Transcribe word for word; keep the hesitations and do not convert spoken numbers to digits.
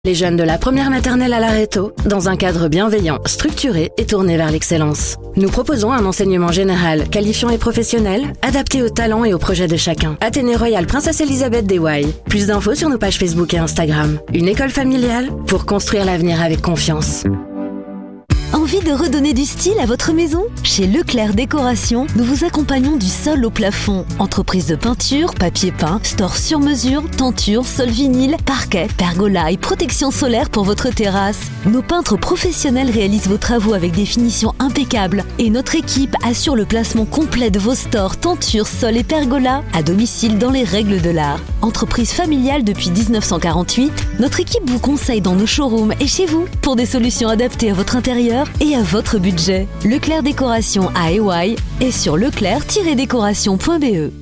Les jeunes de la première maternelle à l'Areto, dans un cadre bienveillant, structuré et tourné vers l'excellence. Nous proposons un enseignement général, qualifiant et professionnel, adapté aux talents et aux projets de chacun. Athénée Royal Princesse Elisabeth des Wye. Plus d'infos sur nos pages Facebook et Instagram. Une école familiale pour construire l'avenir avec confiance. Envie de redonner du style à votre maison ? Chez Leclerc Décoration, nous vous accompagnons du sol au plafond. Entreprise de peinture, papier peint, store sur mesure, tenture, sol vinyle, parquet, pergola et protection solaire pour votre terrasse. Nos peintres professionnels réalisent vos travaux avec des finitions impeccables et notre équipe assure le placement complet de vos stores, tentures, sol et pergola à domicile dans les règles de l'art. Entreprise familiale depuis dix-neuf cent quarante-huit, notre équipe vous conseille dans nos showrooms et chez vous pour des solutions adaptées à votre intérieur et à votre budget. Leclerc Décoration à Ewaï et sur leclerc tiret décoration point b e.